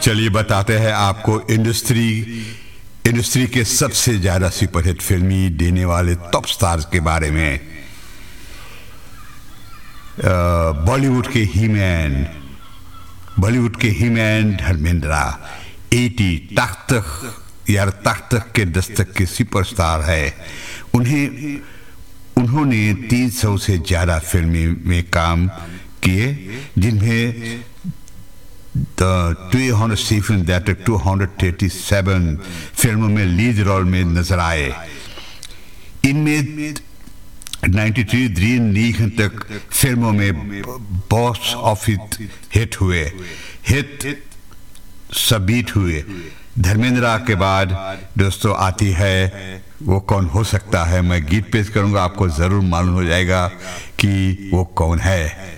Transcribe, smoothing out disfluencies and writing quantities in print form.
चलिए बताते हैं आपको इंडस्ट्री के सबसे ज्यादा सुपरहिट फिल्मी देने वाले टॉप स्टार्स के बारे में। बॉलीवुड के हीमैन धर्मेंद्र 80 तख्त के दस्तक के सुपरस्टार है। उन्होंने 300 से ज्यादा फिल्में में काम किए, जिनमें 237 फिल्मों में लीड रोल में नजर आए। इनमें 93 तक फिल्मों में बॉक्स ऑफिस हिट सबीट हुए। धर्मेंद्र के बाद दोस्तों आती है वो कौन हो सकता है। मैं गीत पेश करूंगा, आपको जरूर मालूम हो जाएगा कि वो कौन है।